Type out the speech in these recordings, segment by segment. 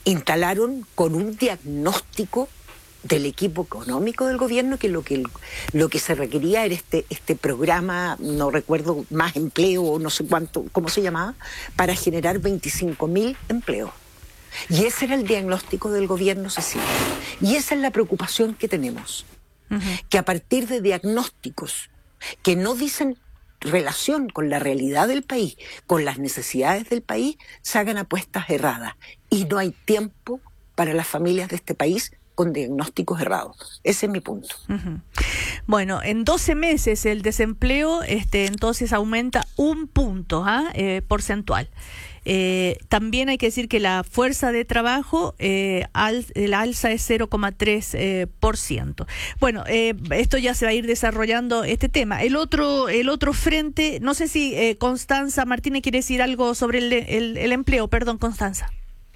instalaron con un diagnóstico del equipo económico del gobierno que lo que se requería era este programa, no recuerdo, más empleo, no sé cuánto, ¿cómo se llamaba? Para generar 25.000 empleos. Y ese era el diagnóstico del gobierno, Cecilia. Y esa es la preocupación que tenemos. Que a partir de diagnósticos que no dicen relación con la realidad del país, con las necesidades del país, se hagan apuestas erradas. Y no hay tiempo para las familias de este país con diagnósticos errados. Ese es mi punto. Bueno, en 12 meses el desempleo entonces aumenta 1 punto porcentual. También hay que decir que la fuerza de trabajo, la alza es 0,3%. Bueno, esto ya se va a ir desarrollando este tema. El otro frente, no sé si Constanza Martínez quiere decir algo sobre el empleo. Perdón, Constanza.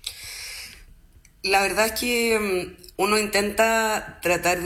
La verdad es que uno intenta tratar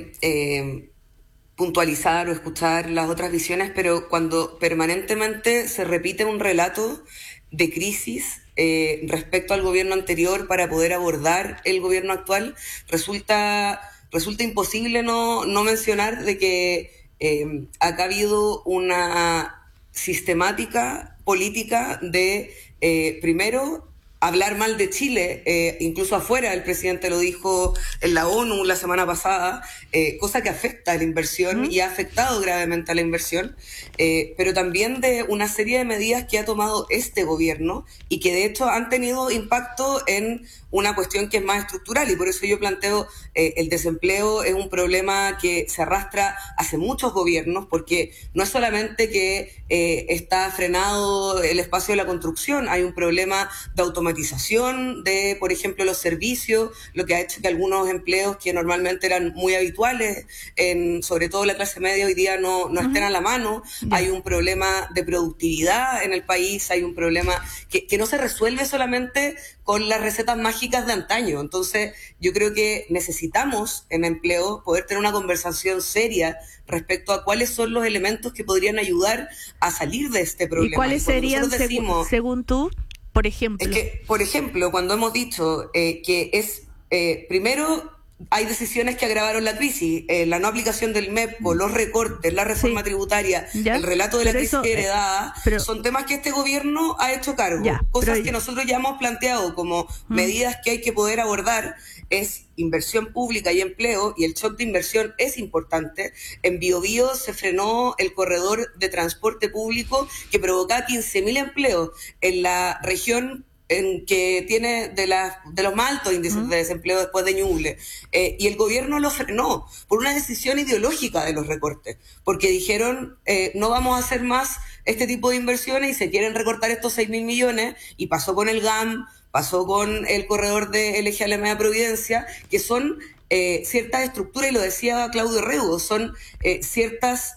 de puntualizar o escuchar las otras visiones, pero cuando permanentemente se repite un relato de crisis respecto al gobierno anterior para poder abordar el gobierno actual, resulta imposible no mencionar de que acá ha habido una sistemática política de, primero, hablar mal de Chile, incluso afuera, el presidente lo dijo en la ONU la semana pasada, cosa que afecta a la inversión y ha afectado gravemente a la inversión, pero también de una serie de medidas que ha tomado este gobierno y que de hecho han tenido impacto en una cuestión que es más estructural, y por eso yo planteo el desempleo es un problema que se arrastra hace muchos gobiernos, porque no es solamente que está frenado el espacio de la construcción, hay un problema de automatización de, por ejemplo, los servicios, lo que ha hecho que algunos empleos que normalmente eran muy habituales, sobre todo la clase media, hoy día no estén a la mano. Hay un problema de productividad en el país, hay un problema que no se resuelve solamente con las recetas mágicas de antaño. Entonces, yo creo que necesitamos en empleo poder tener una conversación seria respecto a cuáles son los elementos que podrían ayudar a salir de este problema. ¿Y cuáles serían, según tú, por ejemplo? Es que, por ejemplo, cuando hemos dicho que es, primero, hay decisiones que agravaron la crisis, la no aplicación del MEPCO, los recortes, la reforma tributaria, el relato de la crisis heredada, son temas que este gobierno ha hecho cargo. Cosas que nosotros ya hemos planteado como medidas que hay que poder abordar, es inversión pública y empleo, y el shock de inversión es importante. En Biobío se frenó el corredor de transporte público que provocaba 15.000 empleos en la región en que tiene de los más altos índices de desempleo después de Ñuble, y el gobierno lo frenó por una decisión ideológica de los recortes, porque dijeron no vamos a hacer más este tipo de inversiones y se quieren recortar estos 6.000 millones, y pasó con el GAM, pasó con el corredor del eje Alameda-Providencia, que son ciertas estructuras, y lo decía Claudio Reudo, son ciertas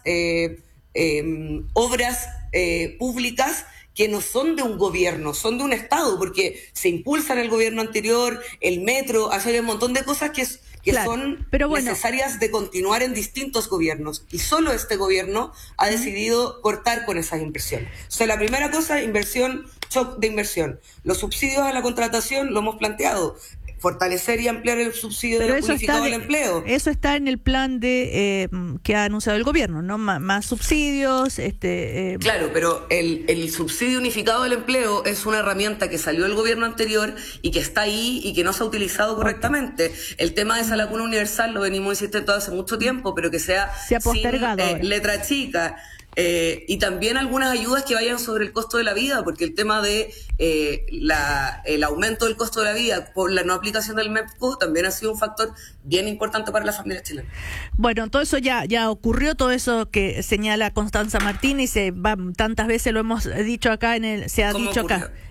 obras públicas que no son de un gobierno, son de un Estado, porque se impulsa en el gobierno anterior, el metro, hay un montón de cosas que son necesarias de continuar en distintos gobiernos, y solo este gobierno ha decidido cortar con esas inversiones. O sea, la primera cosa, inversión, shock de inversión. Los subsidios a la contratación lo hemos planteado. Fortalecer y ampliar el subsidio unificado al empleo. Eso está en el plan que ha anunciado el gobierno, ¿no? Más subsidios. Claro, pero el subsidio unificado del empleo es una herramienta que salió del gobierno anterior y que está ahí y que no se ha utilizado correctamente. El tema de esa lacuna universal lo venimos insistiendo hace mucho tiempo, pero que se ha postergado sin letra chica. Y también algunas ayudas que vayan sobre el costo de la vida, porque el tema de el aumento del costo de la vida por la no aplicación del MEPCO también ha sido un factor bien importante para las familias chilenas. Bueno, todo eso ya ocurrió, todo eso que señala Constanza Martínez, tantas veces lo hemos dicho acá, se ha dicho ocurrió? Acá.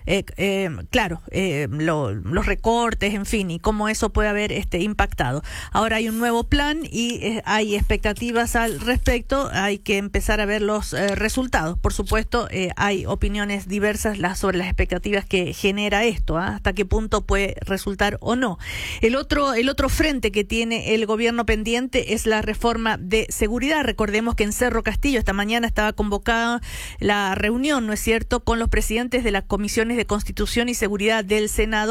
Los recortes, en fin, y cómo eso puede haber impactado. Ahora hay un nuevo plan y hay expectativas al respecto, hay que empezar a ver los resultados. Por supuesto, hay opiniones diversas sobre las expectativas que genera esto, hasta qué punto puede resultar o no. El otro frente que tiene el gobierno pendiente es la reforma de seguridad. Recordemos que en Cerro Castillo esta mañana estaba convocada la reunión, ¿no es cierto?, con los presidentes de las comisiones de Constitución y Seguridad del Senado